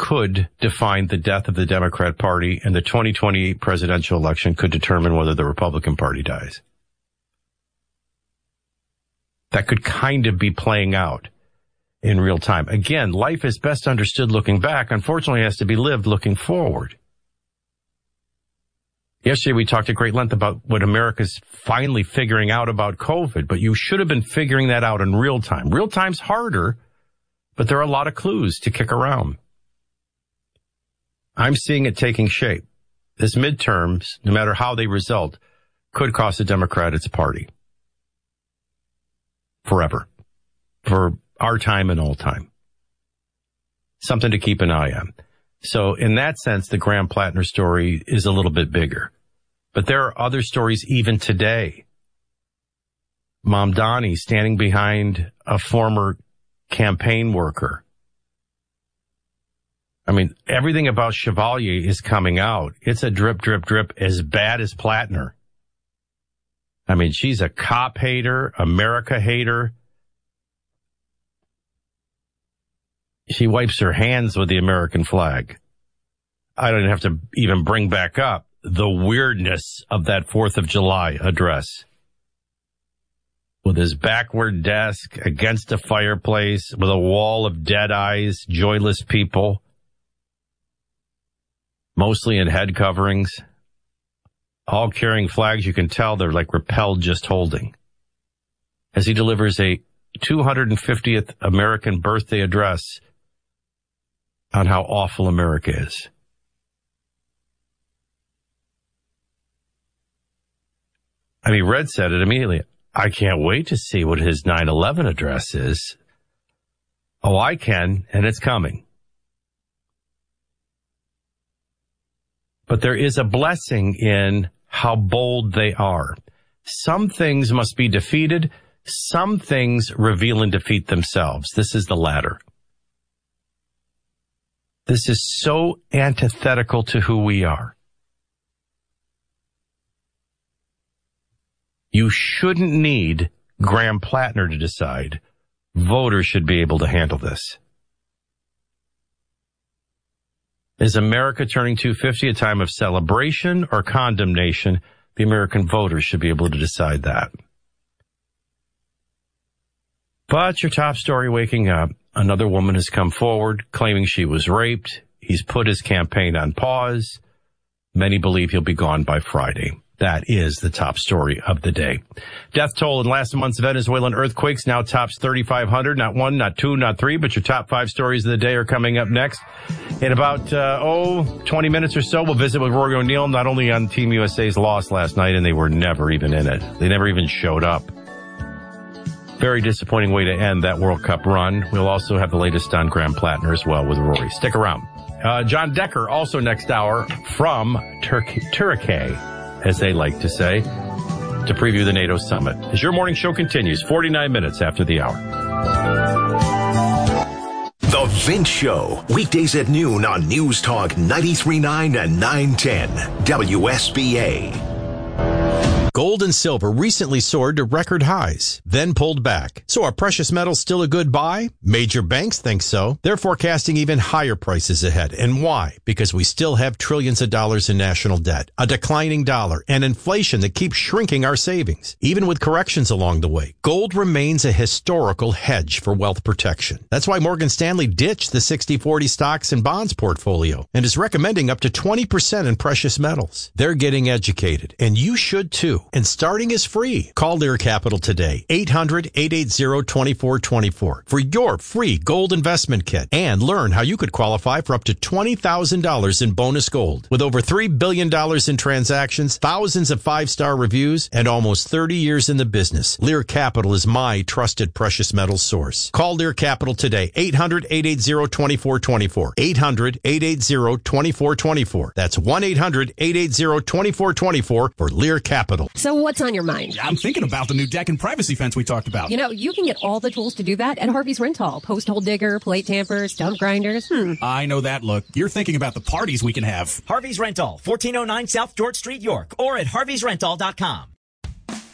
could define the death of the Democrat Party, and the 2028 presidential election could determine whether the Republican Party dies. That could kind of be playing out in real time. Again, life is best understood looking back. Unfortunately, it has to be lived looking forward. Yesterday, we talked at great length about what America's finally figuring out about COVID, but you should have been figuring that out in real time. Real time's harder, but there are a lot of clues to kick around. I'm seeing it taking shape. This midterms, no matter how they result, could cost the Democrat its party. Forever. For our time and all time. Something to keep an eye on. So in that sense, the Graham Plattner story is a little bit bigger. But there are other stories even today. Mamdani standing behind a former campaign worker. I mean, everything about Chevalier is coming out. It's a drip, drip, drip as bad as Plattner. I mean, she's a cop hater, America hater. She wipes her hands with the American flag. I don't have to even bring back up the weirdness of that 4th of July address. With his backward desk against a fireplace, with a wall of dead eyes, joyless people, mostly in head coverings, all carrying flags you can tell they're like repelled just holding. As he delivers a 250th American birthday address on how awful America is. I mean, Red said it immediately. I can't wait to see what his 9/11 address is. Oh, I can, and it's coming. But there is a blessing in how bold they are. Some things must be defeated. Some things reveal and defeat themselves. This is the latter. This is so antithetical to who we are. You shouldn't need Graham Plattner to decide. Voters should be able to handle this. Is America turning 250 a time of celebration or condemnation? The American voters should be able to decide that. But your top story waking up, another woman has come forward claiming she was raped. He's put his campaign on pause. Many believe he'll be gone by Friday. That is the top story of the day. Death toll in last month's Venezuelan earthquakes now tops 3,500. Not one, not two, not three, but your top 5 stories of the day are coming up next. In about, 20 minutes or so, we'll visit with Rory O'Neill, not only on Team USA's loss last night, and they were never even in it. They never even showed up. Very disappointing way to end that World Cup run. We'll also have the latest on Graham Plattner as well with Rory. Stick around. John Decker, also next hour from Turkey, as they like to say, to preview the NATO summit. As your morning show continues, 49 minutes after the hour. The Vince Show, weekdays at noon on News Talk 93.9 and 910 WSBA. Gold and silver recently soared to record highs, then pulled back. So are precious metals still a good buy? Major banks think so. They're forecasting even higher prices ahead. And why? Because we still have trillions of dollars in national debt, a declining dollar, and inflation that keeps shrinking our savings. Even with corrections along the way, gold remains a historical hedge for wealth protection. That's why Morgan Stanley ditched the 60-40 stocks and bonds portfolio and is recommending up to 20% in precious metals. They're getting educated, and you should too. And starting is free. Call Lear Capital today, 800-880-2424 for your free gold investment kit and learn how you could qualify for up to $20,000 in bonus gold. With over $3 billion in transactions, thousands of 5-star reviews, and almost 30 years in the business, Lear Capital is my trusted precious metals source. Call Lear Capital today, 800-880-2424, 800-880-2424. That's 1-800-880-2424 for Lear Capital. So what's on your mind? I'm thinking about the new deck and privacy fence we talked about. You know, you can get all the tools to do that at Harvey's Rental. Post hole digger, plate tamper, stump grinders. I know that look. You're thinking about the parties we can have. Harvey's Rental, 1409 South George Street, York, or at harveysrental.com.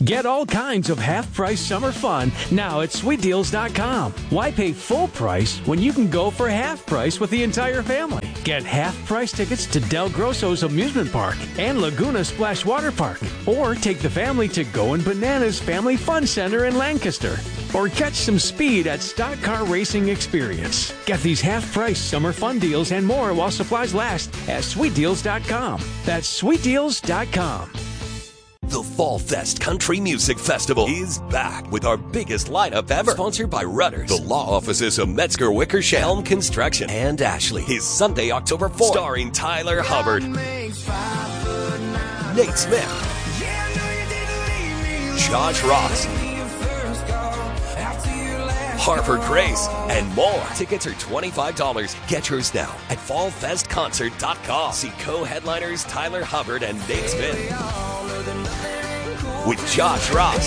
Get all kinds of half-price summer fun now at SweetDeals.com. Why pay full price when you can go for half price with the entire family? Get half-price tickets to Del Grosso's Amusement Park and Laguna Splash Water Park. Or take the family to Goin' Bananas Family Fun Center in Lancaster. Or catch some speed at Stock Car Racing Experience. Get these half-price summer fun deals and more while supplies last at SweetDeals.com. That's SweetDeals.com. The Fall Fest Country Music Festival is back with our biggest lineup ever. Sponsored by Rudders, the law offices of Metzger Wickersham, Helm Construction, and Ashley. Is Sunday, October 4th. Starring Tyler Hubbard, Nate Smith, Josh Ross, Harper Grace, and more. Tickets are $25. Get yours now at fallfestconcert.com. See co-headliners Tyler Hubbard and Nate Smith with Josh Ross,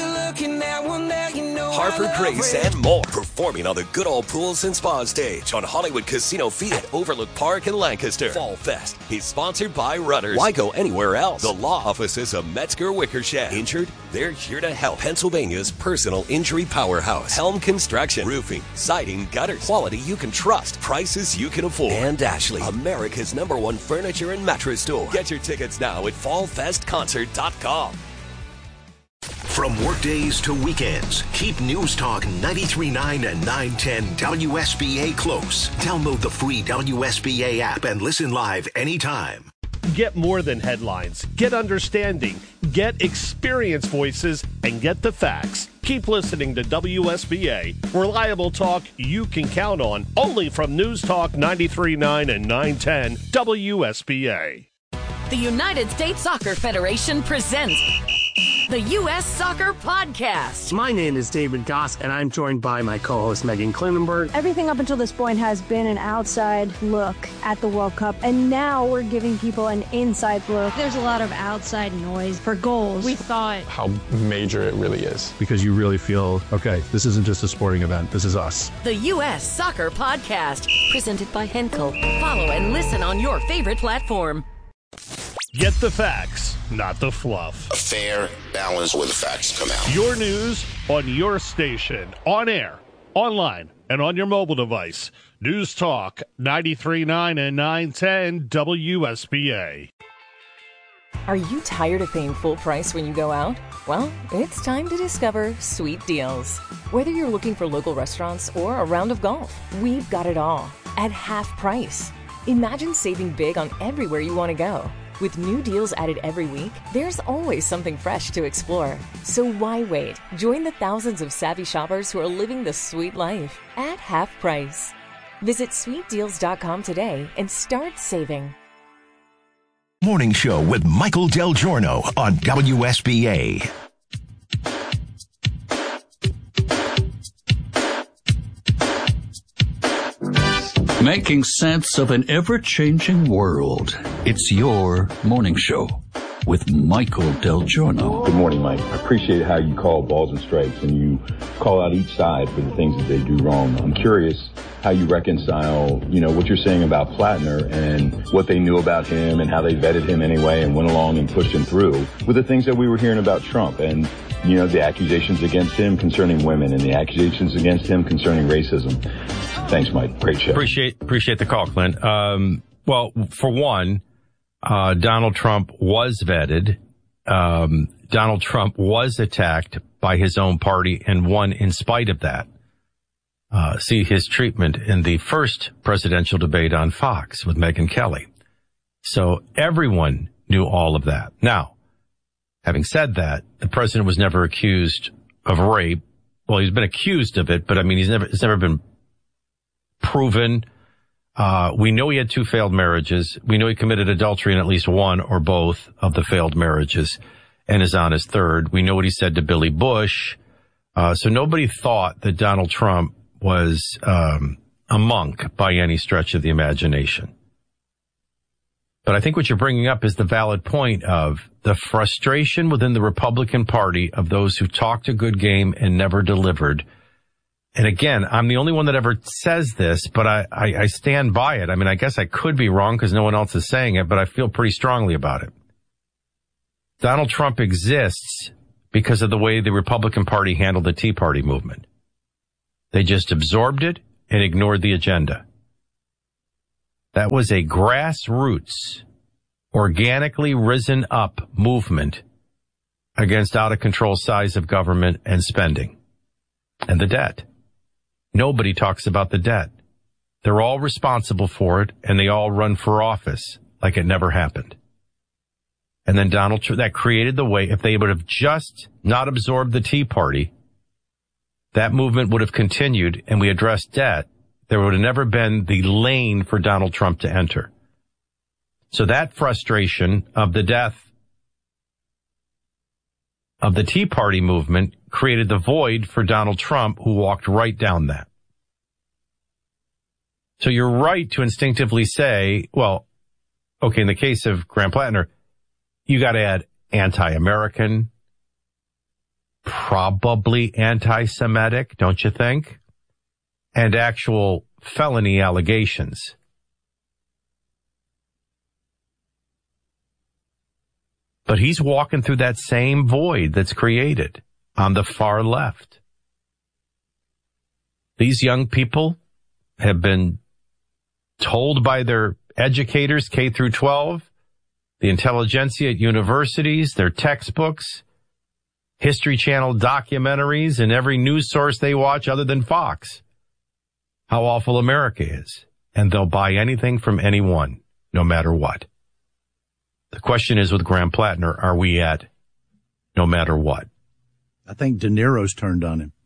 Harper Grace, and more. Performing on the Good Old Pools and Spa stage on Hollywood Casino Field at Overlook Park in Lancaster. Fall Fest is sponsored by Rudders. Why go anywhere else? The law offices of Metzger Wickersham. Injured? They're here to help. Pennsylvania's personal injury powerhouse. Helm Construction. Roofing, siding, gutters. Quality you can trust. Prices you can afford. And Ashley, America's #1 furniture and mattress store. Get your tickets now at fallfestconcert.com. From workdays to weekends, keep News Talk 93.9 and 910 WSBA close. Download the free WSBA app and listen live anytime. Get more than headlines. Get understanding. Get experienced voices and get the facts. Keep listening to WSBA. Reliable talk you can count on. Only from News Talk 93.9 and 910 WSBA. The United States Soccer Federation presents the U.S. Soccer Podcast. My name is David Goss, and I'm joined by my co-host Megan Klinenberg. Everything up until this point has been an outside look at the World Cup, and now we're giving people an inside look. There's a lot of outside noise for goals. We thought how major it really is. Because you really feel, okay, this isn't just a sporting event, this is us. The U.S. Soccer Podcast, presented by Henkel. Follow and listen on your favorite platform. Get the facts, not the fluff. A fair balance where the facts come out. Your news on your station, on air, online, and on your mobile device. News Talk 93.9 and 910 WSBA. Are you tired of paying full price when you go out? Well, it's time to discover Sweet Deals. Whether you're looking for local restaurants or a round of golf, we've got it all at half price. Imagine saving big on everywhere you want to go. With new deals added every week, there's always something fresh to explore. So why wait? Join the thousands of savvy shoppers who are living the sweet life at half price. Visit sweetdeals.com today and start saving. Morning Show with Michael Del Giorno on WSBA. Making sense of an ever-changing world. It's your Morning Show with Michael Del Giorno. Good morning, Mike. I appreciate how you call balls and strikes and you call out each side for the things that they do wrong. I'm curious how you reconcile, what you're saying about Platner and what they knew about him and how they vetted him anyway and went along and pushed him through with the things that we were hearing about Trump and, the accusations against him concerning women and the accusations against him concerning racism. Thanks, Mike. Great show. Appreciate the call, Clint. Well, for one, Donald Trump was vetted. Donald Trump was attacked by his own party and won in spite of that. See his treatment in the first presidential debate on Fox with Megyn Kelly. So everyone knew all of that. Now, having said that, the president was never accused of rape. Well, he's been accused of it, but it's never been proven. We know he had 2 failed marriages. We know he committed adultery in at least one or both of the failed marriages and is on his 3rd. We know what he said to Billy Bush. So nobody thought that Donald Trump was a monk by any stretch of the imagination. But I think what you're bringing up is the valid point of the frustration within the Republican Party of those who talked a good game and never delivered. And again, I'm the only one that ever says this, but I stand by it. I guess I could be wrong because no one else is saying it, but I feel pretty strongly about it. Donald Trump exists because of the way the Republican Party handled the Tea Party movement. They just absorbed it and ignored the agenda. That was a grassroots, organically risen up movement against out-of-control size of government and spending and the debt. Nobody talks about the debt. They're all responsible for it, and they all run for office like it never happened. And then Donald Trump, that created the way, if they would have just not absorbed the Tea Party, that movement would have continued and we addressed debt. There would have never been the lane for Donald Trump to enter. So that frustration of the death of the Tea Party movement created the void for Donald Trump, who walked right down that. So you're right to instinctively say, well, okay, in the case of Graham Plattner, you got to add anti-American, probably anti-Semitic, don't you think? And actual felony allegations. But he's walking through that same void that's created on the far left. These young people have been told by their educators, K through 12, the intelligentsia at universities, their textbooks, History Channel documentaries, and every news source they watch other than Fox, how awful America is. And they'll buy anything from anyone, no matter what. The question is with Graham Plattner, are we at no matter what? I think De Niro's turned on him.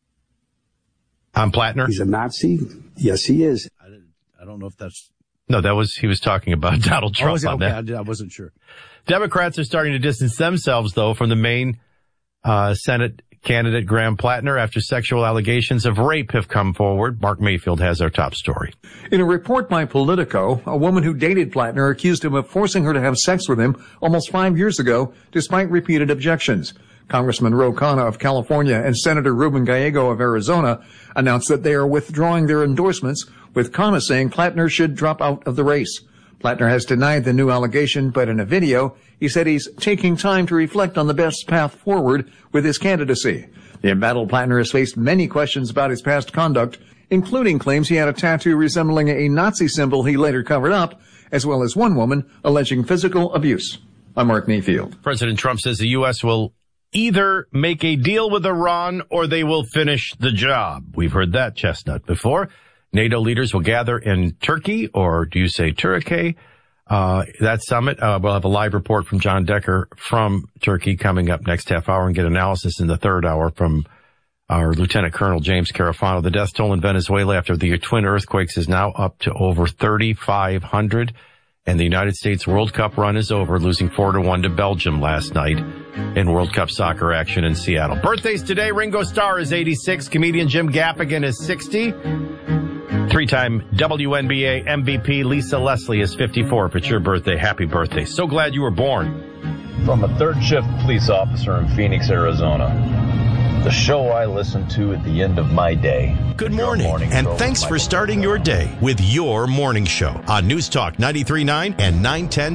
On Plattner? He's a Nazi? Yes, he is. I don't know if that's... No, he was talking about Donald Trump on that. I wasn't sure. Democrats are starting to distance themselves, though, from the main Senate candidate Graham Plattner after sexual allegations of rape have come forward. Mark Mayfield has our top story. In a report by Politico, a woman who dated Plattner accused him of forcing her to have sex with him almost 5 years ago, despite repeated objections. Congressman Ro Khanna of California and Senator Ruben Gallego of Arizona announced that they are withdrawing their endorsements, with Khanna saying Plattner should drop out of the race. Plattner has denied the new allegation, but in a video, he said he's taking time to reflect on the best path forward with his candidacy. The embattled Plattner has faced many questions about his past conduct, including claims he had a tattoo resembling a Nazi symbol he later covered up, as well as one woman alleging physical abuse. I'm Mark Mayfield. President Trump says the U.S. will either make a deal with Iran or they will finish the job. We've heard that chestnut before. NATO leaders will gather in Turkey, or do you say Turkey? That summit, we'll have a live report from John Decker from Turkey coming up next half hour and get analysis in the third hour from our Lieutenant Colonel James Carafano. The death toll in Venezuela after the twin earthquakes is now up to over 3,500. And the United States World Cup run is over, losing 4-1 to Belgium last night in World Cup soccer action in Seattle. Birthdays today, Ringo Starr is 86, comedian Jim Gaffigan is 60. Three-time WNBA MVP Lisa Leslie is 54. If it's your birthday, happy birthday. So glad you were born. From a third-shift police officer in Phoenix, Arizona, the show I listen to at the end of my day. Good morning, and thanks for starting your day with Your Morning Show on News Talk 93.9 and 910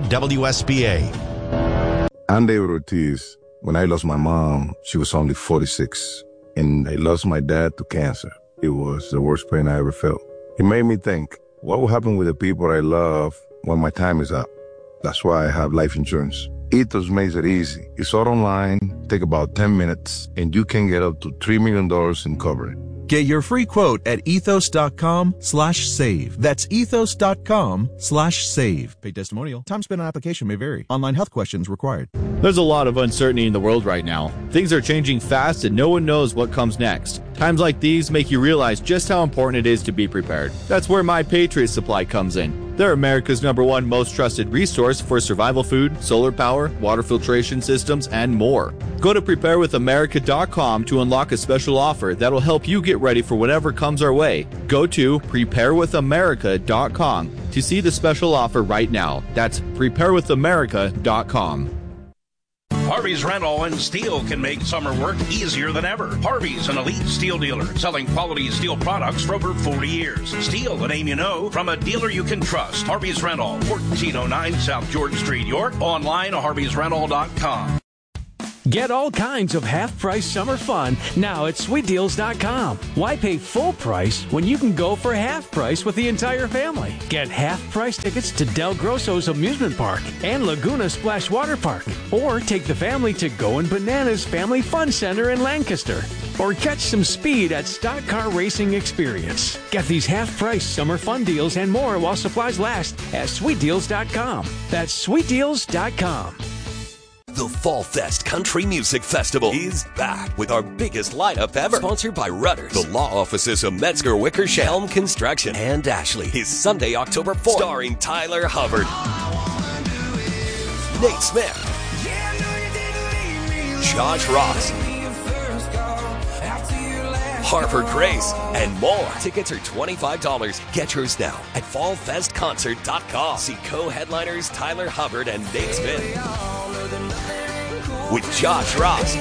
WSBA. I'm David Ortiz. When I lost my mom, she was only 46, and I lost my dad to cancer. It was the worst pain I ever felt. It made me think, what will happen with the people I love when my time is up? That's why I have life insurance. Ethos makes it easy. It's all online, take about 10 minutes, and you can get up to $3 million in coverage. Get your free quote at ethos.com/save. That's ethos.com/save. Paid testimonial. Time spent on application may vary. Online health questions required. There's a lot of uncertainty in the world right now. Things are changing fast and no one knows what comes next. Times like these make you realize just how important it is to be prepared. That's where My Patriot Supply comes in. They're America's #1 most trusted resource for survival food, solar power, water filtration systems, and more. Go to preparewithamerica.com to unlock a special offer that'll help you get ready for whatever comes our way. Go to preparewithamerica.com to see the special offer right now. That's preparewithamerica.com. Harvey's Rental and Steel can make summer work easier than ever. Harvey's an elite steel dealer selling quality steel products for over 40 years. Steel, the name you know, from a dealer you can trust. Harvey's Rental, 1409 South Jordan Street, York. Online, harveysrental.com. Get all kinds of half-price summer fun now at SweetDeals.com. Why pay full price when you can go for half price with the entire family? Get half-price tickets to Del Grosso's Amusement Park and Laguna Splash Water Park. Or take the family to Goin' Bananas Family Fun Center in Lancaster. Or catch some speed at Stock Car Racing Experience. Get these half-price summer fun deals and more while supplies last at SweetDeals.com. That's SweetDeals.com. The Fall Fest Country Music Festival is back with our biggest lineup ever. Sponsored by Rudders, the law offices of Metzger Wickersham, Helm Construction, and Ashley. Is Sunday, October 4th. Starring Tyler Hubbard, Nate Smith, Josh Ross, Harper Grace, and more. Tickets are $25. Get yours now at fallfestconcert.com. See co-headliners Tyler Hubbard and Nate Smith with Josh Ross,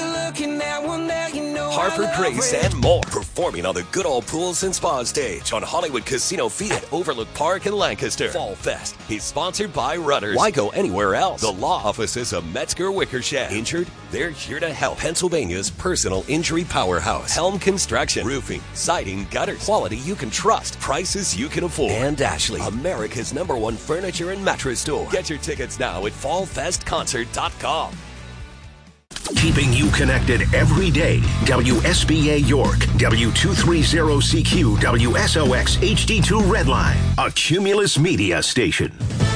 Harper Grace, and more. Performing on the Good Old Pools and Spa stage on Hollywood Casino Feet at Overlook Park in Lancaster. Fall Fest is sponsored by Rudders. Why go anywhere else? The law offices of Metzger Wickersham. Injured? They're here to help. Pennsylvania's personal injury powerhouse. Helm Construction. Roofing, siding, gutters. Quality you can trust. Prices you can afford. And Ashley, America's #1 furniture and mattress store. Get your tickets now at fallfestconcert.com. Keeping you connected every day. WSBA York, W230CQ, WSOX HD2 Redline, a Cumulus Media station.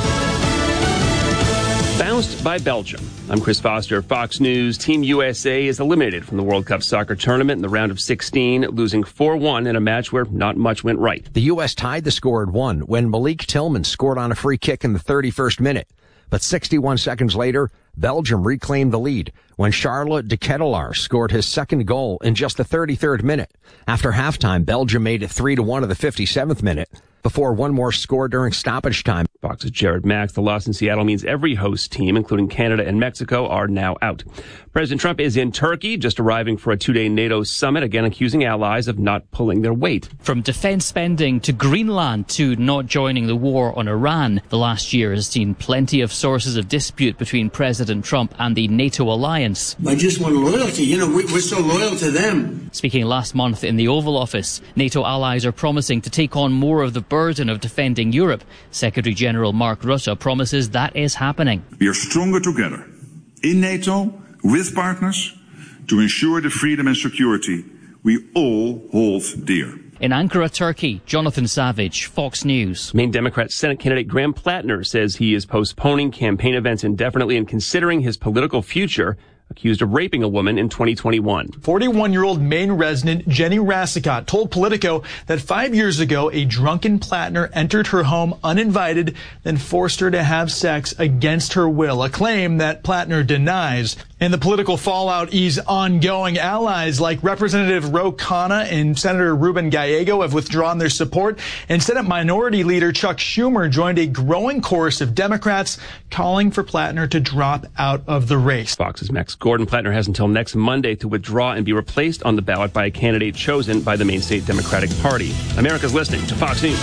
Bounced by Belgium. I'm Chris Foster, Fox News. Team USA is eliminated from the World Cup soccer tournament in the round of 16, losing 4-1 in a match where not much went right. The U.S. tied the score at 1 when Malik Tillman scored on a free kick in the 31st minute. But 61 seconds later, Belgium reclaimed the lead when Charles de Ketelaar scored his second goal in just the 33rd minute. After halftime, Belgium made it 3-1 in the 57th minute before one more score during stoppage time. Fox's Jared Max. The loss in Seattle means every host team, including Canada and Mexico, are now out. President Trump is in Turkey, just arriving for a two-day NATO summit, again accusing allies of not pulling their weight. From defense spending to Greenland to not joining the war on Iran, the last year has seen plenty of sources of dispute between President Trump and the NATO alliance. I just want loyalty. We're so loyal to them. Speaking last month in the Oval Office, NATO allies are promising to take on more of the burden of defending Europe. Secretary General Mark Rutte promises that is happening. We are stronger together in NATO with partners to ensure the freedom and security we all hold dear. In Ankara, Turkey, Jonathan Savage, Fox News. Maine Democrat Senate candidate Graham Plattner says he is postponing campaign events indefinitely and considering his political future, accused of raping a woman in 2021. 41-year-old Maine resident Jenny Rassicott told Politico that 5 years ago, a drunken Plattner entered her home uninvited, then forced her to have sex against her will, a claim that Plattner denies. And the political fallout is ongoing. Allies like Representative Ro Khanna and Senator Ruben Gallego have withdrawn their support, and Senate Minority Leader Chuck Schumer joined a growing chorus of Democrats calling for Plattner to drop out of the race. Fox's Max Gordon. Plattner has until next Monday to withdraw and be replaced on the ballot by a candidate chosen by the Maine State Democratic Party. America's listening to Fox News.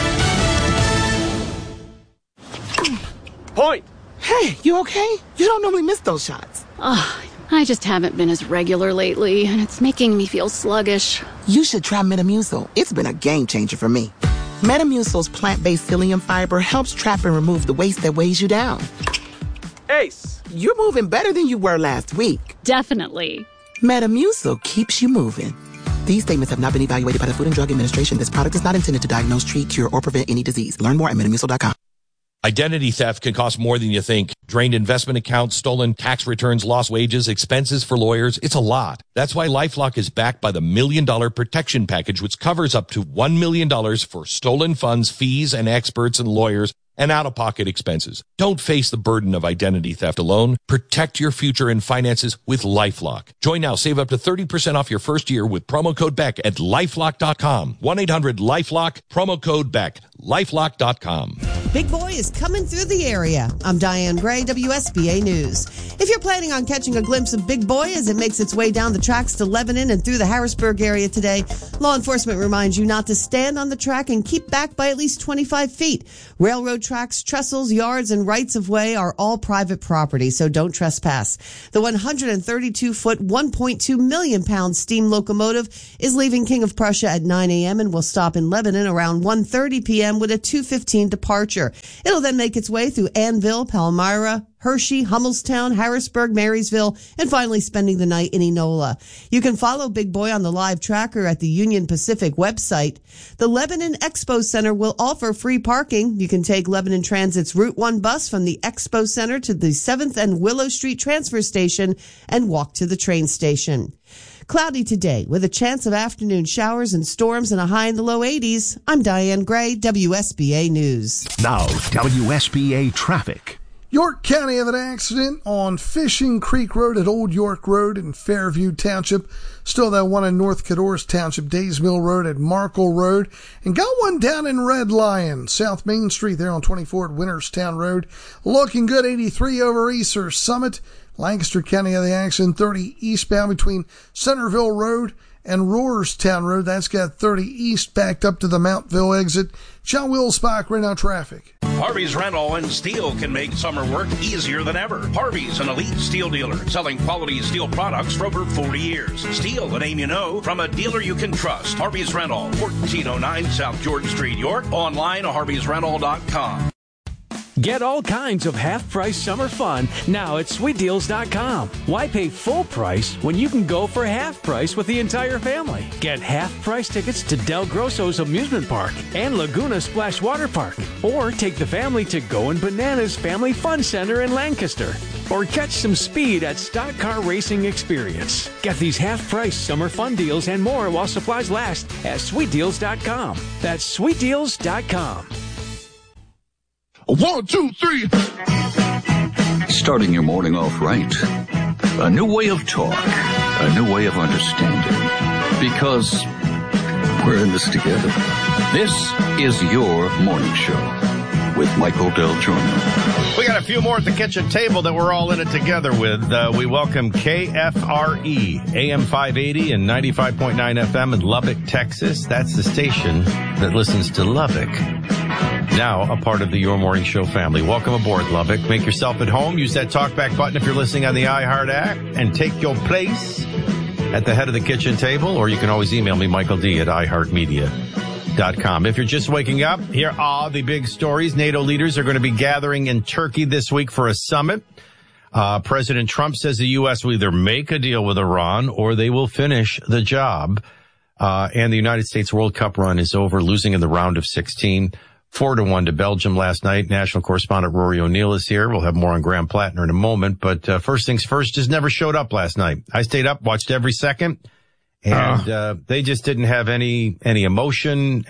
Point! Hey, you okay? You don't normally miss those shots. I just haven't been as regular lately, and it's making me feel sluggish. You should try Metamucil. It's been a game changer for me. Metamucil's plant-based psyllium fiber helps trap and remove the waste that weighs you down. Ace! You're moving better than you were last week. Definitely. Metamucil keeps you moving. These statements have not been evaluated by the Food and Drug Administration. This product is not intended to diagnose, treat, cure, or prevent any disease. Learn more at metamucil.com. Identity theft can cost more than you think. Drained investment accounts, stolen tax returns, lost wages, expenses for lawyers. It's a lot. That's why LifeLock is backed by the $1 Million Protection Package, which covers up to $1 million for stolen funds, fees, and experts and lawyers, and out-of-pocket expenses. Don't face the burden of identity theft alone. Protect your future and finances with LifeLock. Join now. Save up to 30% off your first year with promo code BECK at LifeLock.com. 1-800-LifeLock, promo code BECK, LifeLock.com. Big Boy is coming through the area. I'm Diane Gray, WSBA News. If you're planning on catching a glimpse of Big Boy as it makes its way down the tracks to Lebanon and through the Harrisburg area today, law enforcement reminds you not to stand on the track and keep back by at least 25 feet. Railroad tracks, trestles, yards, and rights-of-way are all private property, so don't trespass. The 132-foot, 1.2 million pound steam locomotive is leaving King of Prussia at 9 a.m. and will stop in Lebanon around 1:30 p.m. with a 2:15 departure. It'll then make its way through Annville, Palmyra, Hershey, Hummelstown, Harrisburg, Marysville, and finally spending the night in Enola. You can follow Big Boy on the live tracker at the Union Pacific website. The Lebanon Expo Center will offer free parking. You can take Lebanon Transit's Route 1 bus from the Expo Center to the 7th and Willow Street transfer station and walk to the train station. Cloudy today with a chance of afternoon showers and storms and a high in the low 80s. I'm Diane Gray, WSBA News. Now, WSBA traffic. York County had an accident on Fishing Creek Road at Old York Road in Fairview Township. Still that one in North Cadorus Township, Days Mill Road at Markle Road. And got one down in Red Lion, South Main Street there on 24 at Winterstown Road. Looking good, 83 over Easter Summit. Lancaster County had the accident, 30 eastbound between Centerville Road and Roarstown Road. That's got 30 east backed up to the Mountville exit. John Wilsbach, right now traffic. Harvey's Rental and Steel can make summer work easier than ever. Harvey's an elite steel dealer selling quality steel products for over 40 years. Steel, a name you know, from a dealer you can trust. Harvey's Rental, 1409 South George Street, York. Online at harveysrental.com. Get all kinds of half-price summer fun now at SweetDeals.com. Why pay full price when you can go for half price with the entire family? Get half-price tickets to Del Grosso's Amusement Park and Laguna Splash Water Park. Or take the family to Goin' Bananas Family Fun Center in Lancaster. Or catch some speed at Stock Car Racing Experience. Get these half-price summer fun deals and more while supplies last at SweetDeals.com. That's SweetDeals.com. 1, 2, 3. Starting your morning off right. A new way of talk. A new way of understanding. Because we're in this together. This is your morning show with Michael Del Giorno. We got a few more at the kitchen table that we're all in it together with. We welcome KFRE, AM 580 and 95.9 FM in Lubbock, Texas. That's the station that listens to Lubbock. Now a part of the Your Morning Show family. Welcome aboard, Lubbock. Make yourself at home. Use that talkback button if you're listening on the iHeart app and take your place at the head of the kitchen table, or you can always email me, Michael D. at iHeartMedia.com. If you're just waking up, here are the big stories. NATO leaders are going to be gathering in Turkey this week for a summit. President Trump says the U.S. will either make a deal with Iran or they will finish the job. And the United States World Cup run is over, losing in the round of 16. 4-1 to Belgium last night. National correspondent Rory O'Neill is here. We'll have more on Graham Plattner in a moment. But first things first, just never showed up last night. I stayed up, watched every second, and they just didn't have any emotion,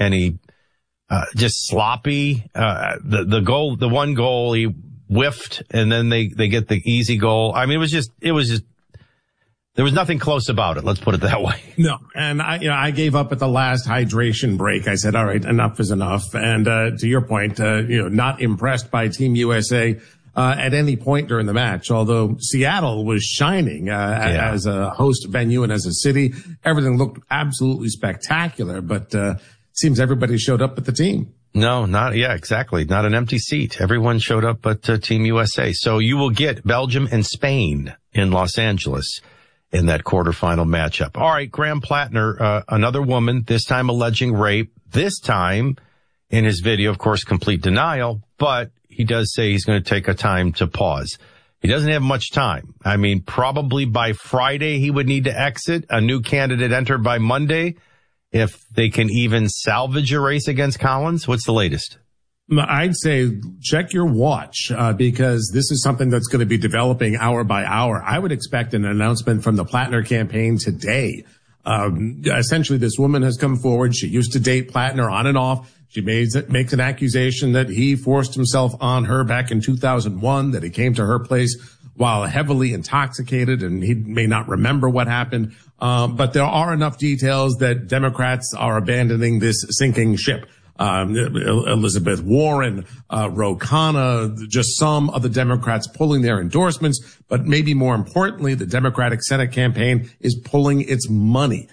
just sloppy. The one goal he whiffed, and then they get the easy goal. I mean, it was just. There was nothing close about it. Let's put it that way. No. And I gave up at the last hydration break. I said, all right, enough is enough. And, to your point, not impressed by Team USA, at any point during the match, although Seattle was shining, as a host venue and as a city. Everything looked absolutely spectacular, but, seems everybody showed up at the team. No, exactly. Not an empty seat. Everyone showed up but Team USA. So you will get Belgium and Spain in Los Angeles in that quarterfinal matchup. All right, Graham Plattner, another woman, this time alleging rape, this time in his video, of course, complete denial, but he does say he's going to take a time to pause. He doesn't have much time. I mean, probably by Friday he would need to exit, a new candidate enter by Monday, if they can even salvage a race against Collins. What's the latest? I'd say check your watch, because this is something that's going to be developing hour by hour. I would expect an announcement from the Plattner campaign today. Essentially, this woman has come forward. She used to date Plattner on and off. She makes an accusation that he forced himself on her back in 2001, that he came to her place while heavily intoxicated, and he may not remember what happened. But there are enough details that Democrats are abandoning this sinking ship. Elizabeth Warren, Ro Khanna, just some of the Democrats pulling their endorsements. But maybe more importantly, the Democratic Senate campaign is pulling its money.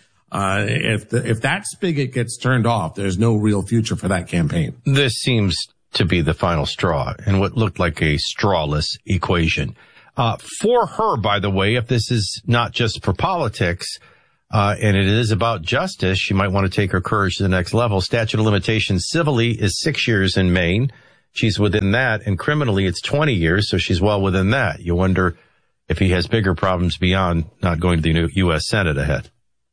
If that spigot gets turned off, there's no real future for that campaign. This seems to be the final straw in what looked like a strawless equation. For her, by the way, if this is not just for politics, and it is about justice, she might want to take her courage to the next level. Statute of limitations civilly is 6 years in Maine. She's within that, and criminally it's 20 years, so she's well within that. You wonder if he has bigger problems beyond not going to the U.S. Senate ahead.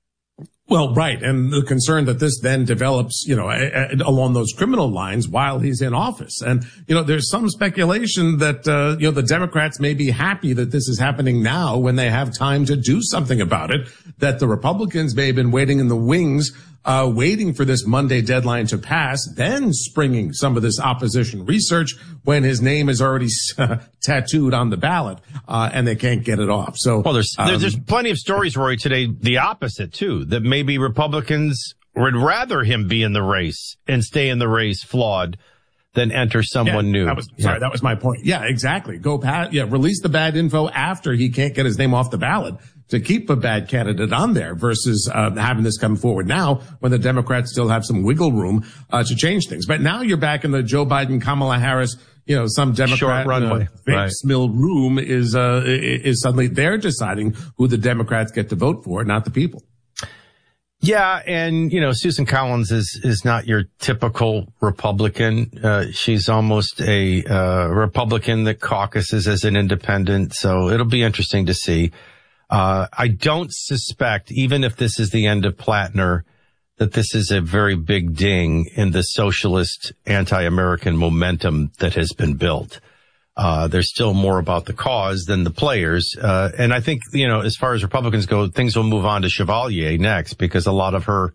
Well, right. And the concern that this then develops, along those criminal lines while he's in office. And, there's some speculation that, the Democrats may be happy that this is happening now when they have time to do something about it, that the Republicans may have been waiting in the wings, waiting for this Monday deadline to pass, then springing some of this opposition research when his name is already tattooed on the ballot, and they can't get it off. So, well, there's plenty of stories, Rory, today, the opposite too, that maybe Republicans would rather him be in the race and stay in the race flawed than enter someone new. That was my point. Yeah, exactly. Release the bad info after he can't get his name off the ballot to keep a bad candidate on there versus having this come forward now when the Democrats still have some wiggle room to change things. But now you're back in the Joe Biden, Kamala Harris, some Democrat mill room is suddenly they're deciding who the Democrats get to vote for, not the people. Yeah, and Susan Collins is not your typical Republican. She's almost a Republican that caucuses as an independent, so it'll be interesting to see. I don't suspect, even if this is the end of Plattner, that this is a very big ding in the socialist anti-American momentum that has been built. There's still more about the cause than the players. And I think, as far as Republicans go, things will move on to Chevalier next because a lot of her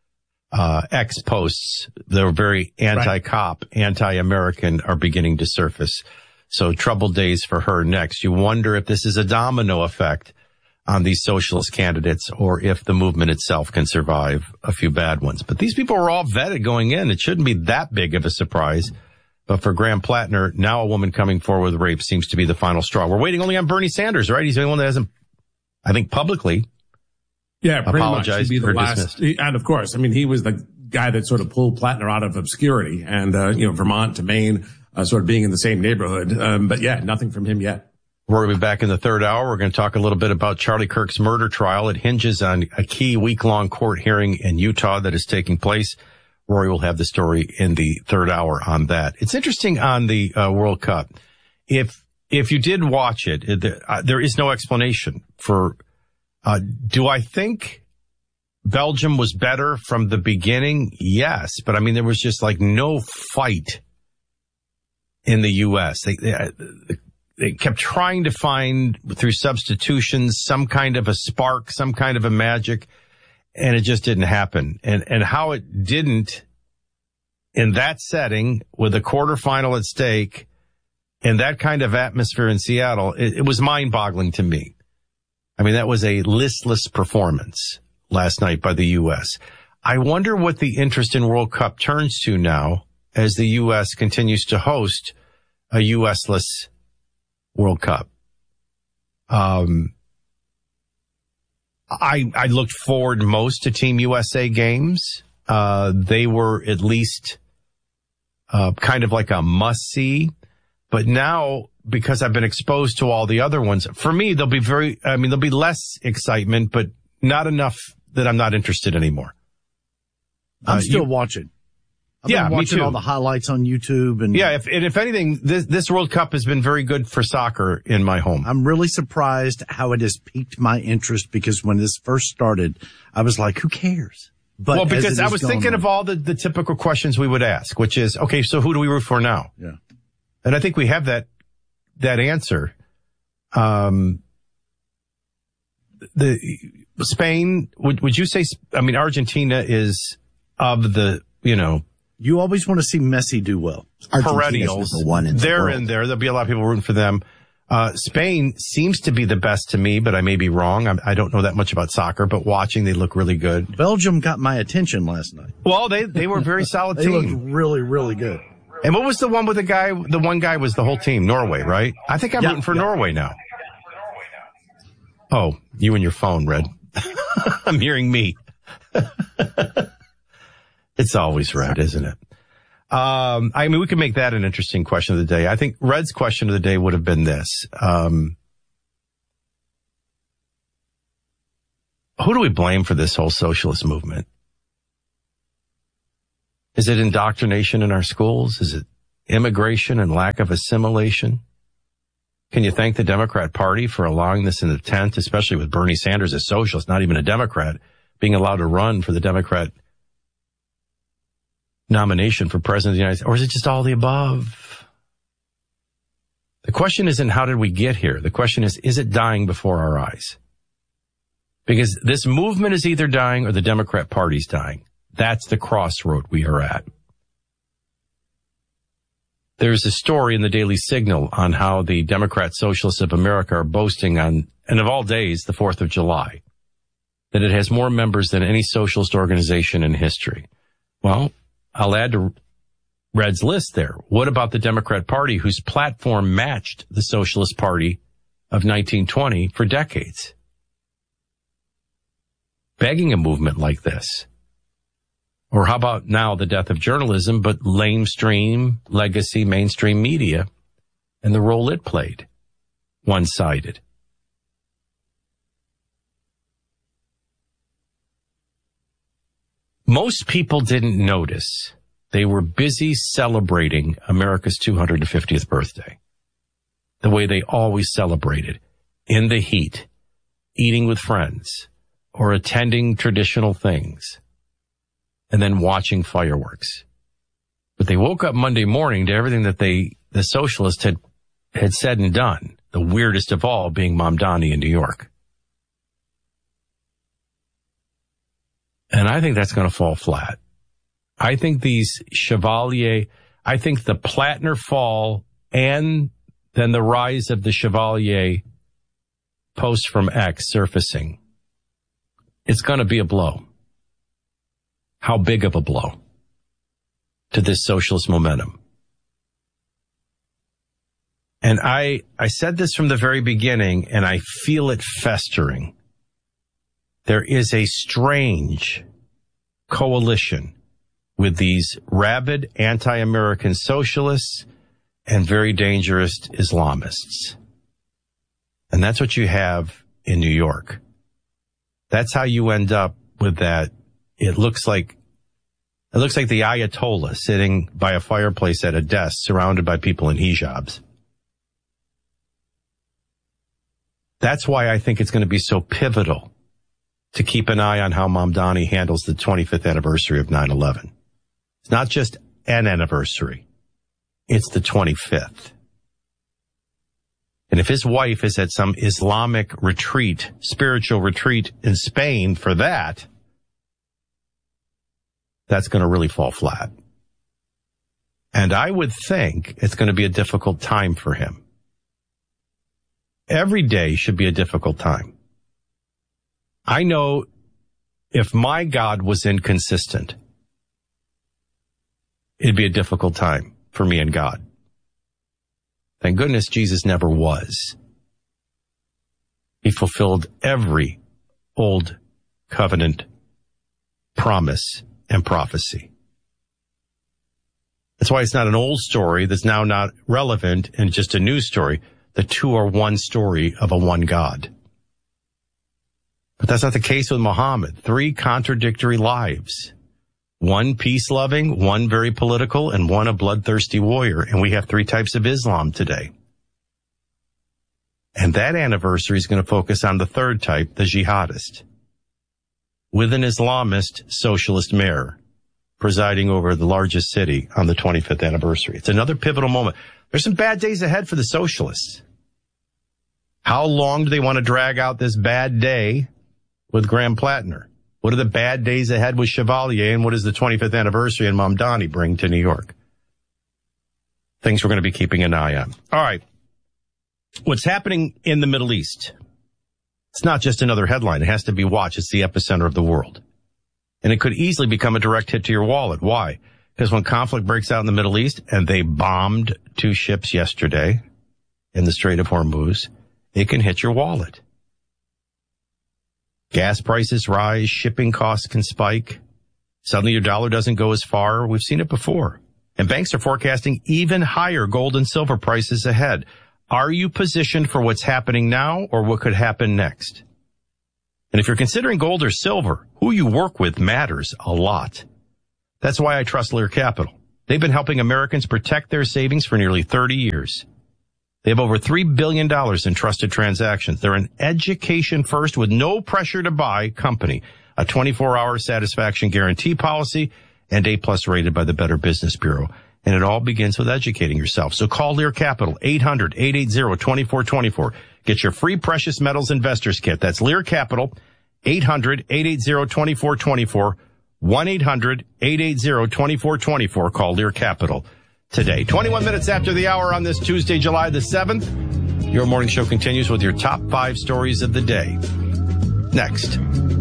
ex posts that are very anti-cop, anti-American are beginning to surface. So troubled days for her next. You wonder if this is a domino effect on these socialist candidates or if the movement itself can survive a few bad ones. But these people were all vetted going in. It shouldn't be that big of a surprise. But for Graham Plattner, now a woman coming forward with rape seems to be the final straw. We're waiting only on Bernie Sanders, right? He's the only one that hasn't, I think, publicly apologized for dismissed. And of course, he was the guy that sort of pulled Plattner out of obscurity and, Vermont to Maine, sort of being in the same neighborhood. But yeah, nothing from him yet. We're going to be back in the third hour. We're going to talk a little bit about Charlie Kirk's murder trial. It hinges on a key week-long court hearing in Utah that is taking place. Rory will have the story in the third hour on that. It's interesting on the World Cup. If you did watch it, there is no explanation for, do I think Belgium was better from the beginning? Yes. But there was just no fight in the U.S. They kept trying to find, through substitutions, some kind of a spark, some kind of a magic, and it just didn't happen. And how it didn't in that setting with a quarterfinal at stake and that kind of atmosphere in Seattle, it was mind-boggling to me. That was a listless performance last night by the U.S. I wonder what the interest in World Cup turns to now as the U.S. continues to host a U.S.-less World Cup. I looked forward most to Team USA games. They were at least kind of like a must-see. But now, because I've been exposed to all the other ones, for me, there'll be less excitement, but not enough that I'm not interested anymore. I'm still watching. I've been watching all the highlights on YouTube. And if anything, this World Cup has been very good for soccer in my home. I'm really surprised how it has piqued my interest because when this first started, I was like, who cares? But because I was thinking of all the typical questions we would ask, which is, okay, so who do we root for now? Yeah. And I think we have that answer. Spain, would you say, Argentina is of the, you always want to see Messi do well. Perennials. Number one in they're the world. in there. There'll be a lot of people rooting for them. Spain seems to be the best to me, but I may be wrong. I don't know that much about soccer, but watching, they look really good. Belgium got my attention last night. Well, they were a very solid they team. Looked really, really good. And what was the one with the guy? The one guy was the whole team, Norway, right? I think I'm rooting for Norway now. Oh, you and your phone, Red. I'm hearing me. It's always Red, isn't it? I mean, we can make that an interesting question of the day. I think Red's question of the day would have been this. Who do we blame for this whole socialist movement? Is it indoctrination in our schools? Is it immigration and lack of assimilation? Can you thank the Democrat Party for allowing this in the tent, especially with Bernie Sanders, a socialist, not even a Democrat, being allowed to run for the Democrat nomination for president of the United States? Or is it just all the above? The question isn't how did we get here? The question is it dying before our eyes? Because this movement is either dying or the Democrat Party's dying. That's the crossroad we are at. There's a story in the Daily Signal on how the Democrat Socialists of America are boasting on, and of all days, the 4th of July, that it has more members than any socialist organization in history. Well, I'll add to Red's list there. What about the Democrat Party, whose platform matched the Socialist Party of 1920 for decades? Begging a movement like this. Or how about now the death of journalism, but lamestream, legacy, mainstream media, and the role it played? One-sided. Most people didn't notice. They were busy celebrating America's 250th birthday, the way they always celebrated, in the heat, eating with friends, or attending traditional things, and then watching fireworks. But they woke up Monday morning to everything that the socialists had said and done, the weirdest of all being Mamdani in New York. And I think that's going to fall flat. I think these Chevalier, I think the Plattner fall and then the rise of the Chevalier post from X surfacing, it's going to be a blow. How big of a blow to this socialist momentum? And I said this from the very beginning, and I feel it festering. There is a strange coalition with these rabid anti-American socialists and very dangerous Islamists. And that's what you have in New York. That's how you end up with that. It looks like the Ayatollah sitting by a fireplace at a desk surrounded by people in hijabs. That's why I think it's going to be so pivotal to keep an eye on how Mamdani handles the 25th anniversary of 9/11. It's not just an anniversary. It's the 25th. And if his wife is at some Islamic retreat, spiritual retreat in Spain for that, that's going to really fall flat. And I would think it's going to be a difficult time for him. Every day should be a difficult time. I know if my God was inconsistent, it'd be a difficult time for me and God. Thank goodness Jesus never was. He fulfilled every old covenant promise and prophecy. That's why it's not an old story that's now not relevant and just a new story. The two are one story of a one God. But that's not the case with Muhammad. Three contradictory lives. One peace-loving, one very political, and one a bloodthirsty warrior. And we have three types of Islam today. And that anniversary is going to focus on the third type, the jihadist, with an Islamist socialist mayor presiding over the largest city on the 25th anniversary. It's another pivotal moment. There's some bad days ahead for the socialists. How long do they want to drag out this bad day with Graham Plattner? What are the bad days ahead with Chevalier, and what does the 25th anniversary and Mamdani bring to New York? Things we're going to be keeping an eye on. All right. What's happening in the Middle East? It's not just another headline. It has to be watched. It's the epicenter of the world. And it could easily become a direct hit to your wallet. Why? Because when conflict breaks out in the Middle East, and they bombed 2 ships yesterday in the Strait of Hormuz, it can hit your wallet. Gas prices rise, shipping costs can spike. Suddenly your dollar doesn't go as far. We've seen it before. And banks are forecasting even higher gold and silver prices ahead. Are you positioned for what's happening now or what could happen next? And if you're considering gold or silver, who you work with matters a lot. That's why I trust Lear Capital. They've been helping Americans protect their savings for nearly 30 years. They have over $3 billion in trusted transactions. They're an education first with no pressure to buy company, a 24-hour satisfaction guarantee policy, and A+ rated by the Better Business Bureau. And it all begins with educating yourself. So call Lear Capital, 800-880-2424. Get your free precious metals investors kit. That's Lear Capital, 800-880-2424, 1-800-880-2424. Call Lear Capital today. 21 minutes after the hour on this Tuesday, July the 7th. Your morning show continues with your top 5 stories of the day. Next.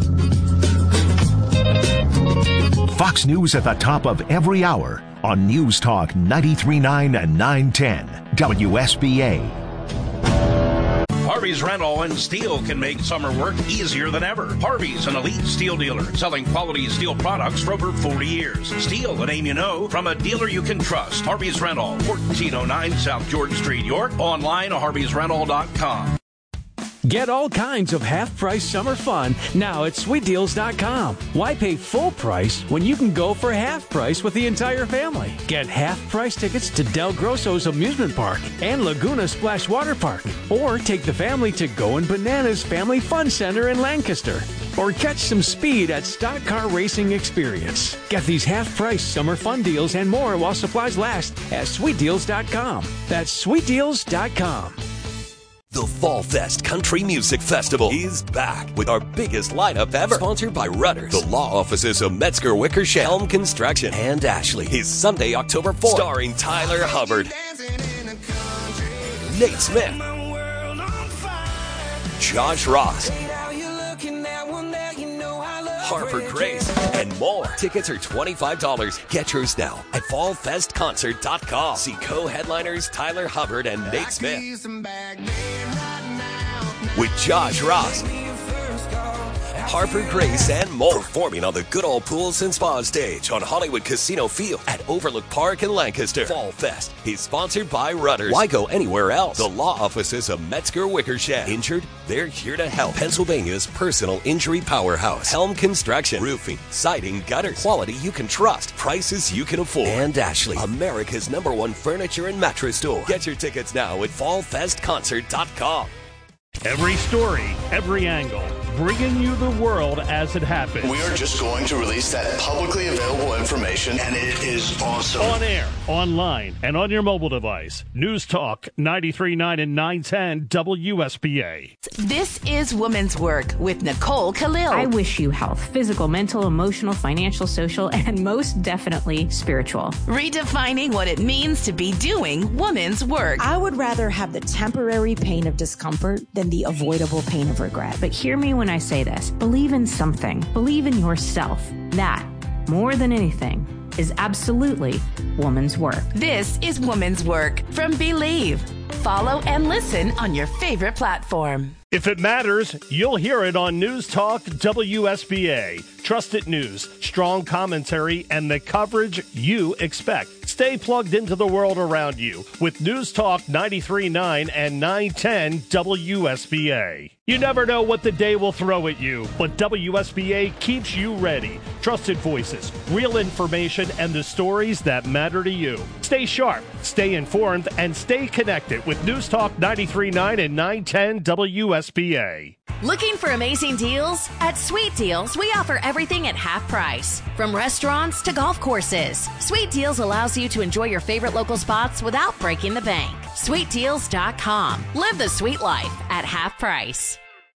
Fox News at the top of every hour on News Talk 93.9 and 910 WSBA. Harvey's Rental and Steel can make summer work easier than ever. Harvey's an elite steel dealer selling quality steel products for over 40 years. Steel, a name you know, from a dealer you can trust. Harvey's Rental, 1409 South George Street, York. Online, harveysrental.com. Get all kinds of half-price summer fun now at sweetdeals.com. Why pay full price when you can go for half price with the entire family? Get half-price tickets to Del Grosso's Amusement Park and Laguna Splash Water Park. Or take the family to Goin' Bananas Family Fun Center in Lancaster. Or catch some speed at Stock Car Racing Experience. Get these half-price summer fun deals and more while supplies last at sweetdeals.com. That's sweetdeals.com. The Fall Fest Country Music Festival is back with our biggest lineup ever. Sponsored by Rudders, the law offices of Metzger Wickersham, Helm Construction, and Ashley. Is Sunday, October 4th. Starring Tyler Hubbard, Nate Smith, Josh Ross, Harper Grace, and more. Tickets are $25. Get yours now at fallfestconcert.com. See co-headliners Tyler Hubbard and Nate Smith with Josh Ross, Harper Grace, and more. Performing on the Good Old Pools and Spa stage on Hollywood Casino Field at Overlook Park in Lancaster. Fall Fest is sponsored by Rudders. Why go anywhere else? The law offices of Metzger Wickersham. Injured? They're here to help. Pennsylvania's personal injury powerhouse. Helm Construction. Roofing, siding, gutters. Quality you can trust. Prices you can afford. And Ashley, America's #1 furniture and mattress store. Get your tickets now at fallfestconcert.com. Every story, every angle, bringing you the world as it happens. We are just going to release that publicly available information, and it is awesome. On air, online, and on your mobile device. News Talk 93.9 and 910 WSBA. This is Women's Work with Nicole Khalil. I wish you health, physical, mental, emotional, financial, social, and most definitely spiritual. Redefining what it means to be doing women's work. I would rather have the temporary pain of discomfort than the avoidable pain of regret. But hear me when I say this. Believe in something. Believe in yourself. That, more than anything, is absolutely woman's work. This is Woman's Work from Believe. Follow and listen on your favorite platform. If it matters, you'll hear it on News Talk WSBA. Trusted news, strong commentary, and the coverage you expect. Stay plugged into the world around you with News Talk 93.9 and 910 WSBA. You never know what the day will throw at you, but WSBA keeps you ready. Trusted voices, real information, and the stories that matter to you. Stay sharp, stay informed, and stay connected with News Talk 93.9 and 910 WSBA. Looking for amazing deals? At Sweet Deals, we offer everything at half price. From restaurants to golf courses, Sweet Deals allows you to enjoy your favorite local spots without breaking the bank. SweetDeals.com. Live the sweet life at half price.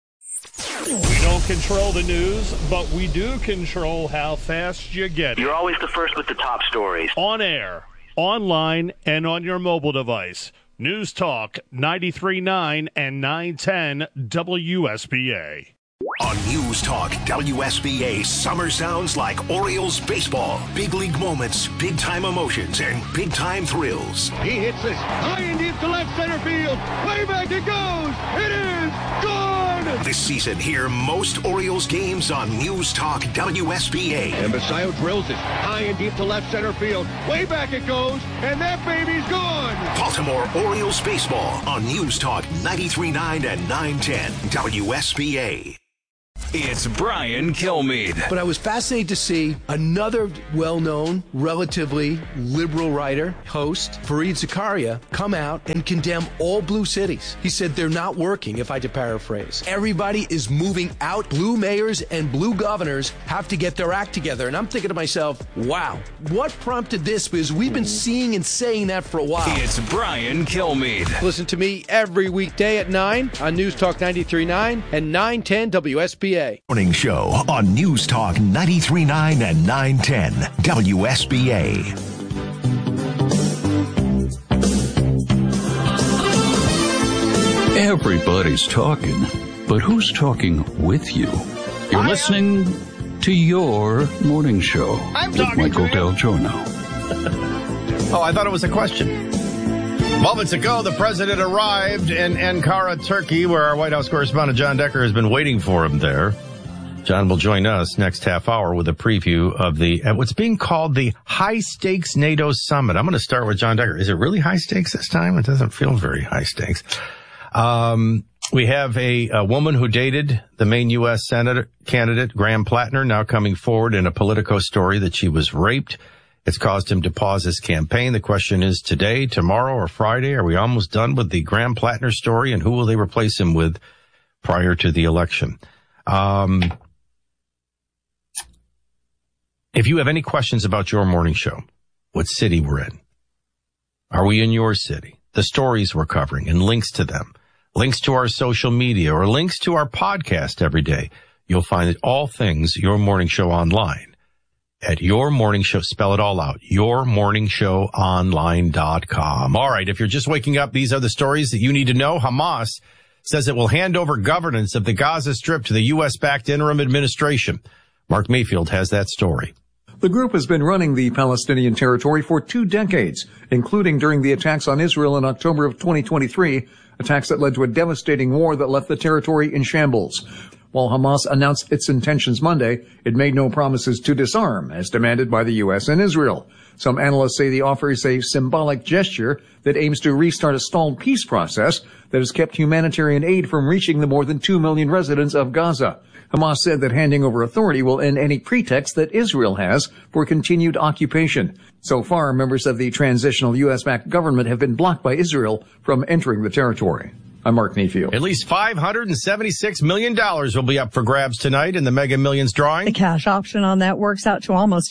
We don't control the news, but we do control how fast you get it. You're always the first with the top stories. On air, online, and on your mobile device. News Talk 93.9 and 910 WSBA. On News Talk WSBA, summer sounds like Orioles baseball. Big league moments, big time emotions, and big time thrills. He hits this high and deep to left center field. Way back it goes. It is gone. This season, hear most Orioles games on News Talk WSBA. And Basayo drills it high and deep to left center field. Way back it goes, and that baby's gone. Baltimore Orioles baseball on News Talk 93.9 and 910 WSBA. It's Brian Kilmeade. But I was fascinated to see another well-known, relatively liberal writer, host, Fareed Zakaria, come out and condemn all blue cities. He said they're not working, if I to paraphrase. Everybody is moving out. Blue mayors and blue governors have to get their act together. And I'm thinking to myself, wow, what prompted this? Because we've been seeing and saying that for a while. It's Brian Kilmeade. Listen to me every weekday at 9 on News Talk 93.9 and 910 WSBA. Morning show on News Talk 93.9 and 910 WSBA. Everybody's talking, but who's talking with you? You're listening to your morning show with Michael Del Giorno. Oh, I thought it was a question. Moments ago, the president arrived in Ankara, Turkey, where our White House correspondent John Decker has been waiting for him there. John will join us next half hour with a preview of what's being called the High Stakes NATO Summit. I'm going to start with John Decker. Is it really high stakes this time? It doesn't feel very high stakes. We have a woman who dated the main U.S. Senate candidate, Graham Plattner, now coming forward in a Politico story that she was raped. It's caused him to pause his campaign. The question is today, tomorrow, or Friday, are we almost done with the Graham Plattner story, and who will they replace him with prior to the election? If you have any questions about your morning show, what city we're in, are we in your city, the stories we're covering, and links to them, links to our social media, or links to our podcast every day, you'll find all things Your Morning Show online. At Your Morning Show, spell it all out, yourmorningshowonline.com. All right, if you're just waking up, these are the stories that you need to know. Hamas says it will hand over governance of the Gaza Strip to the U.S.-backed interim administration. Mark Mayfield has that story. The group has been running the Palestinian territory for 2 decades, including during the attacks on Israel in October of 2023, attacks that led to a devastating war that left the territory in shambles. While Hamas announced its intentions Monday, it made no promises to disarm, as demanded by the U.S. and Israel. Some analysts say the offer is a symbolic gesture that aims to restart a stalled peace process that has kept humanitarian aid from reaching the more than 2 million residents of Gaza. Hamas said that handing over authority will end any pretext that Israel has for continued occupation. So far, members of the transitional U.S.-backed government have been blocked by Israel from entering the territory. I'm Mark Mayfield. At least $576 million will be up for grabs tonight in the Mega Millions drawing. The cash option on that works out to almost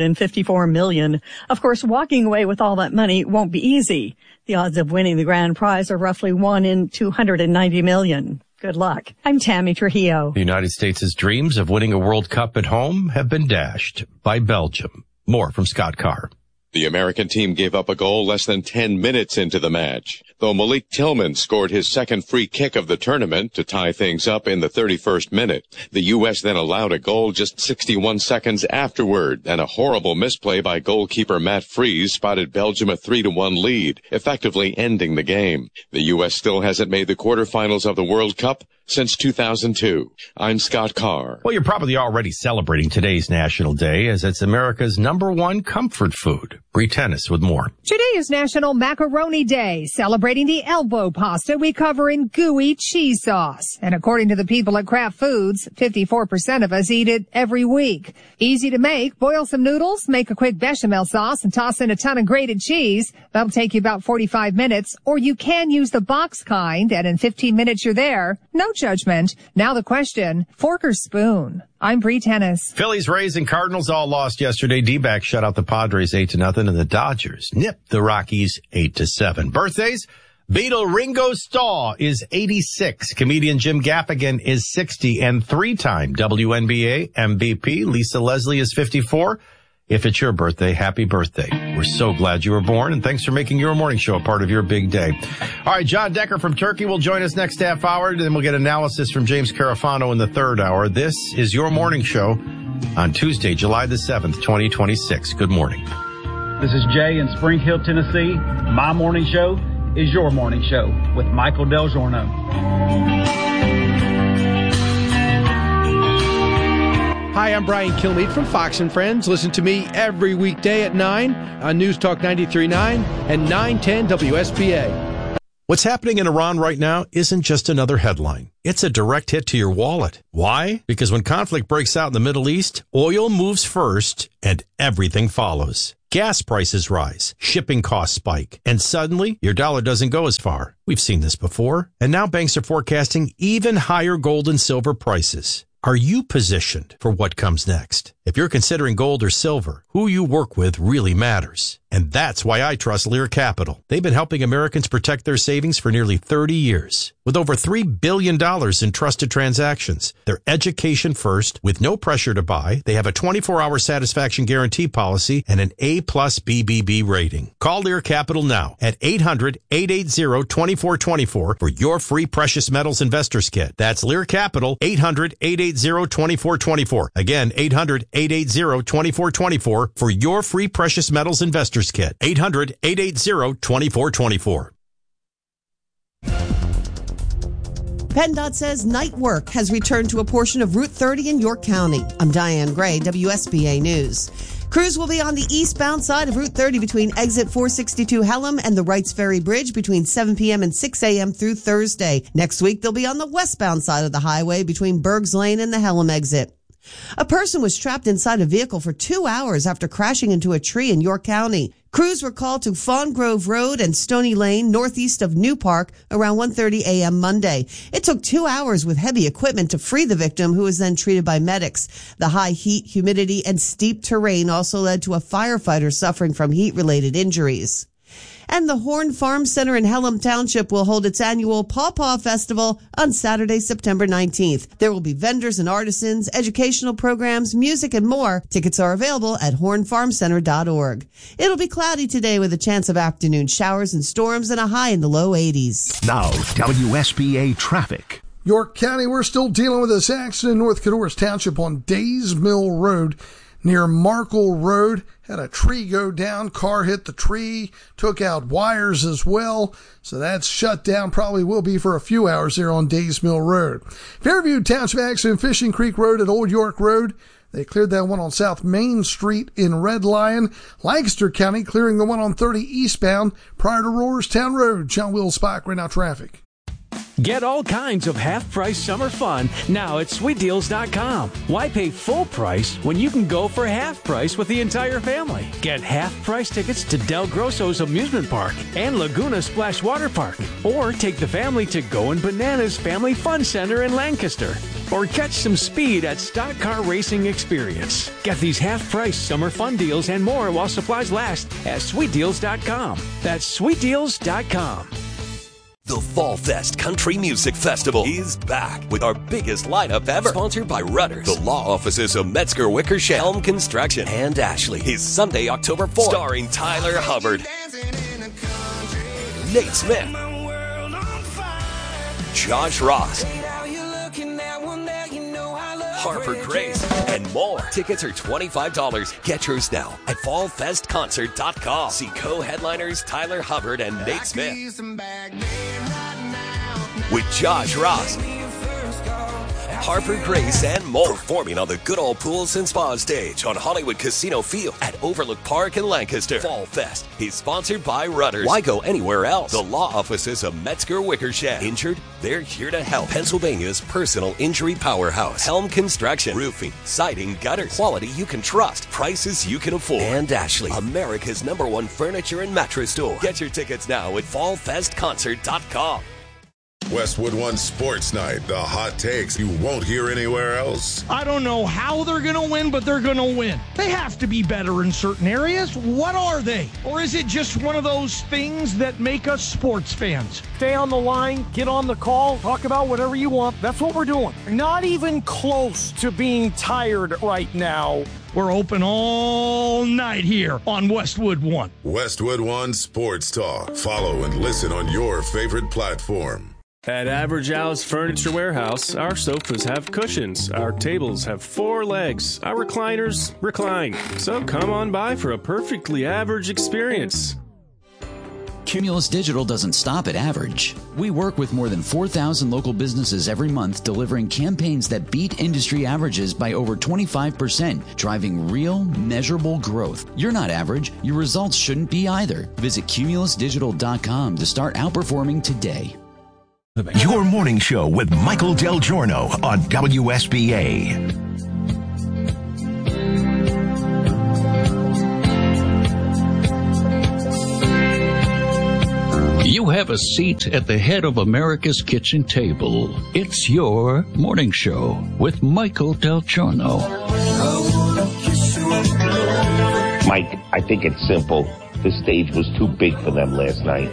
$254 million. Of course, walking away with all that money won't be easy. The odds of winning the grand prize are roughly 1 in 290 million. Good luck. I'm Tammy Trujillo. The United States' dreams of winning a World Cup at home have been dashed by Belgium. More from Scott Carr. The American team gave up a goal less than 10 minutes into the match, though Malik Tillman scored his second free kick of the tournament to tie things up in the 31st minute. The U.S. then allowed a goal just 61 seconds afterward, and a horrible misplay by goalkeeper Matt Freese spotted Belgium a 3-1 lead, effectively ending the game. The U.S. still hasn't made the quarterfinals of the World Cup since 2002. I'm Scott Carr. Well, you're probably already celebrating today's National Day, as it's America's #1 comfort food. Bree Tennis with more. Today is National Macaroni Day, celebrating the elbow pasta we cover in gooey cheese sauce. And according to the people at Kraft Foods, 54% of us eat it every week. Easy to make. Boil some noodles, make a quick bechamel sauce, and toss in a ton of grated cheese. That'll take you about 45 minutes. Or you can use the box kind, and in 15 minutes you're there. No judgment. Now the question, fork or spoon? I'm Bree Tennis. Phillies, Rays, and Cardinals all lost yesterday. D-backs shut out the Padres 8-0, and the Dodgers nipped the Rockies 8-7. Birthdays, Beatle Ringo Starr is 86. Comedian Jim Gaffigan is 60, and 3-time WNBA MVP Lisa Leslie is 54. If it's your birthday, happy birthday. We're so glad you were born, and thanks for making your morning show a part of your big day. All right, John Decker from Turkey will join us next half hour, then we'll get analysis from James Carafano in the third hour. This is your morning show on Tuesday, July the 7th, 2026. Good morning. This is Jay in Spring Hill, Tennessee. My morning show is your morning show with Michael Del Giorno. Hi, I'm Brian Kilmeade from Fox & Friends. Listen to me every weekday at 9 on News Talk 93.9 and 910 WSBA. What's happening in Iran right now isn't just another headline. It's a direct hit to your wallet. Why? Because when conflict breaks out in the Middle East, oil moves first and everything follows. Gas prices rise, shipping costs spike, and suddenly your dollar doesn't go as far. We've seen this before. And now banks are forecasting even higher gold and silver prices. Are you positioned for what comes next? If you're considering gold or silver, who you work with really matters. And that's why I trust Lear Capital. They've been helping Americans protect their savings for nearly 30 years. With over $3 billion in trusted transactions, they're education first with no pressure to buy. They have a 24-hour satisfaction guarantee policy and an A+ BBB rating. Call Lear Capital now at 800-880-2424 for your free precious metals investors kit. That's Lear Capital, 800-880-2424. Again, 800-880-2424 for your free precious metals investors kit. 800-880-2424. PennDOT says night work has returned to a portion of Route 30 in York County. I'm Diane Gray, WSBA News. Crews will be on the eastbound side of Route 30 between exit 462 Hellam and the Wrights Ferry Bridge between 7 p.m. and 6 a.m. through Thursday. Next week, they'll be on the westbound side of the highway between Bergs Lane and the Hellam exit. A person was trapped inside a vehicle for 2 hours after crashing into a tree in York County. Crews were called to Fawn Grove Road and Stony Lane, northeast of New Park, around 1:30 a.m. Monday. It took 2 hours with heavy equipment to free the victim, who was then treated by medics. The high heat, humidity, and steep terrain also led to a firefighter suffering from heat-related injuries. And the Horn Farm Center in Hellam Township will hold its annual Paw Paw Festival on Saturday, September 19th. There will be vendors and artisans, educational programs, music, and more. Tickets are available at hornfarmcenter.org. It'll be cloudy today with a chance of afternoon showers and storms and a high in the low 80s. Now, WSBA traffic. York County, we're still dealing with this accident in North Codorus Township on Days Mill Road. Near Markle Road, had a tree go down, car hit the tree, took out wires as well, so that's shut down, probably will be for a few hours there on Days Mill Road. Fairview Township accident, Fishing Creek Road at Old York Road. They cleared that one on South Main Street in Red Lion. Lancaster County clearing the one on 30 eastbound prior to Roarstown Road. John Will Spike, right now traffic. Get all kinds of half-price summer fun now at SweetDeals.com. Why pay full price when you can go for half price with the entire family? Get half-price tickets to Del Grosso's Amusement Park and Laguna Splash Water Park. Or take the family to Goin' Bananas Family Fun Center in Lancaster. Or catch some speed at Stock Car Racing Experience. Get these half-price summer fun deals and more while supplies last at SweetDeals.com. That's SweetDeals.com. The Fall Fest Country Music Festival is back with our biggest lineup ever. Sponsored by Rudders, the law offices of Metzger Wickersham, Helm Construction, and Ashley. Is Sunday, October 4th. Starring Tyler Hubbard, Nate Smith, Josh Ross, Harper Grace, and more. Tickets are $25. Get yours now at fallfestconcert.com. See co-headliners Tyler Hubbard and Nate Smith with Josh Ross, Harper Grace, and more. Performing on the Good Old Pools and Spa stage on Hollywood Casino Field at Overlook Park in Lancaster. Fall Fest is sponsored by Rudders. Why go anywhere else? The law offices of Metzger Wickersham. Injured? They're here to help. Pennsylvania's personal injury powerhouse. Helm Construction. Roofing, siding, gutters. Quality you can trust. Prices you can afford. And Ashley, America's #1 furniture and mattress store. Get your tickets now at fallfestconcert.com. Westwood One Sports Night. The hot takes you won't hear anywhere else. I don't know how they're going to win, but they're going to win. They have to be better in certain areas. What are they? Or is it just one of those things that make us sports fans? Stay on the line, get on the call, talk about whatever you want. That's what we're doing. Not even close to being tired right now We're open all night here on Westwood One. Westwood One Sports Talk. Follow and listen on your favorite platform. At Average Al's Furniture Warehouse, our sofas have cushions, our tables have 4 legs, our recliners recline. So come on by for a perfectly average experience. Cumulus Digital doesn't stop at average. We work with more than 4,000 local businesses every month, delivering campaigns that beat industry averages by over 25%, driving real, measurable growth. You're not average. Your results shouldn't be either. Visit cumulusdigital.com to start outperforming today. Your morning show with Michael Del Giorno on WSBA. You have a seat at the head of America's kitchen table. It's your morning show with Michael Del Giorno. Mike, I think it's simple. The stage was too big for them last night.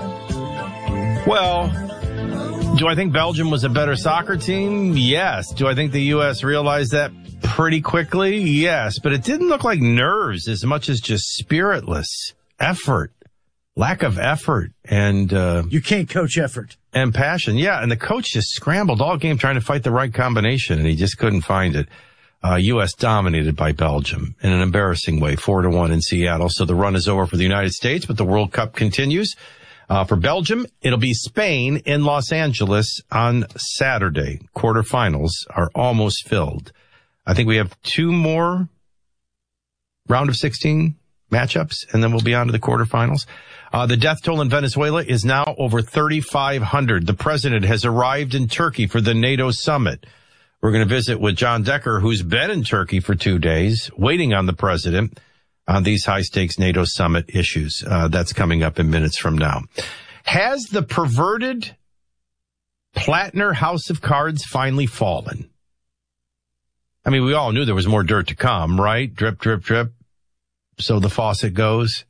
Well, do I think Belgium was a better soccer team? Yes. Do I think the U.S. realized that pretty quickly? Yes. But it didn't look like nerves as much as just spiritless effort. Lack of effort and you can't coach effort and passion. Yeah, and the coach just scrambled all game trying to fight the right combination, and he just couldn't find it. U.S. dominated by Belgium in an embarrassing way, 4-1 in Seattle. So the run is over for the United States, but the World Cup continues. For Belgium, it'll be Spain in Los Angeles on Saturday. Quarterfinals are almost filled. I think we have 2 more round of 16 matchups, and then we'll be on to the quarterfinals. The death toll in Venezuela is now over 3,500. The president has arrived in Turkey for the NATO summit. We're going to visit with John Decker, who's been in Turkey for 2 days, waiting on the president on these high-stakes NATO summit issues. That's coming up in minutes from now. Has the perverted Plattner house of cards finally fallen? I mean, we all knew there was more dirt to come, right? Drip, drip, drip. So the faucet goes.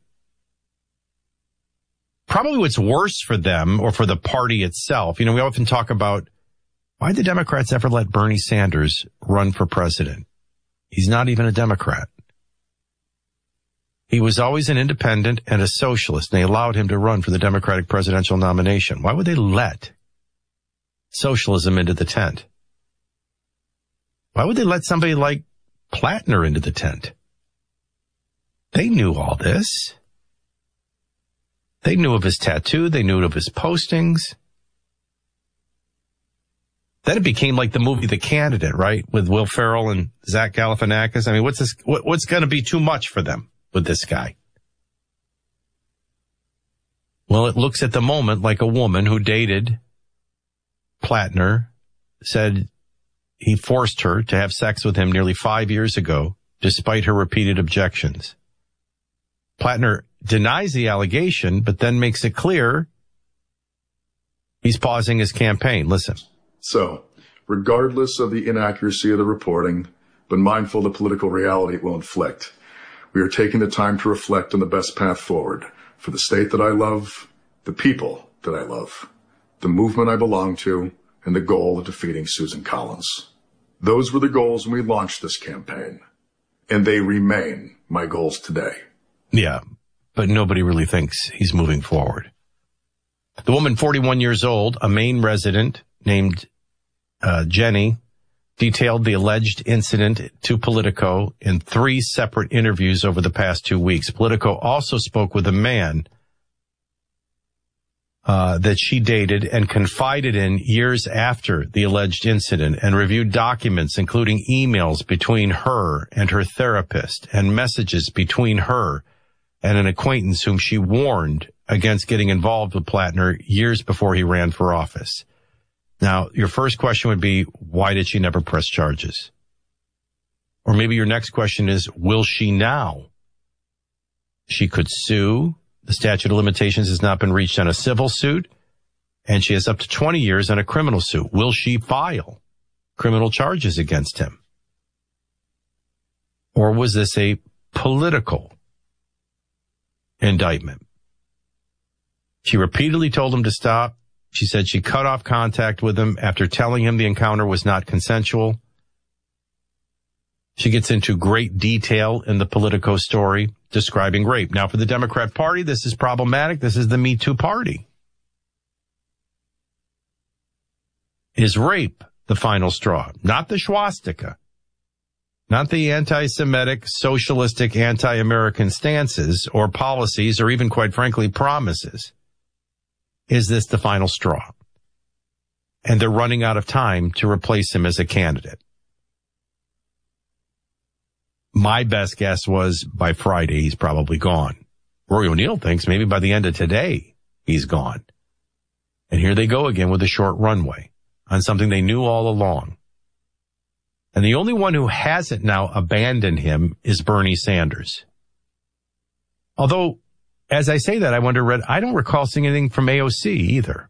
Probably what's worse for them or for the party itself. You know, we often talk about why the Democrats ever let Bernie Sanders run for president. He's not even a Democrat. He was always an independent and a socialist, and they allowed him to run for the Democratic presidential nomination. Why would they let socialism into the tent? Why would they let somebody like Plattner into the tent? They knew all this. They knew of his tattoo. They knew of his postings. Then it became like the movie The Candidate, right? With Will Ferrell and Zach Galifianakis. I mean, what's going to be too much for them with this guy? Well, it looks at the moment like a woman who dated Plattner said he forced her to have sex with him nearly 5 years ago, despite her repeated objections. Plattner denies the allegation, but then makes it clear he's pausing his campaign. Listen. So, regardless of the inaccuracy of the reporting, but mindful of the political reality it will inflict, we are taking the time to reflect on the best path forward for the state that I love, the people that I love, the movement I belong to, and the goal of defeating Susan Collins. Those were the goals when we launched this campaign, and they remain my goals today. Yeah, but nobody really thinks he's moving forward. The woman, 41 years old, a Maine resident named Jenny, detailed the alleged incident to Politico in 3 separate interviews over the past 2 weeks. Politico also spoke with a man that she dated and confided in years after the alleged incident, and reviewed documents including emails between her and her therapist and messages between her and an acquaintance whom she warned against getting involved with Plattner years before he ran for office. Now, your first question would be, why did she never press charges? Or maybe your next question is, will she now? She could sue. The statute of limitations has not been reached on a civil suit, and she has up to 20 years on a criminal suit. Will she file criminal charges against him? Or was this a political indictment? She repeatedly told him to stop. She said she cut off contact with him after telling him the encounter was not consensual. She gets into great detail in the Politico story describing rape. Now, for the Democrat Party, this is problematic. This is the Me Too party. Is rape the final straw? Not the swastika. Not the anti-Semitic, socialistic, anti-American stances or policies or even, quite frankly, promises. Is this the final straw? And they're running out of time to replace him as a candidate. My best guess was by Friday, he's probably gone. Rory O'Neill thinks maybe by the end of today, he's gone. And here they go again with a short runway on something they knew all along. And the only one who hasn't now abandoned him is Bernie Sanders. Although, as I say that, I wonder, Red, I don't recall seeing anything from AOC either.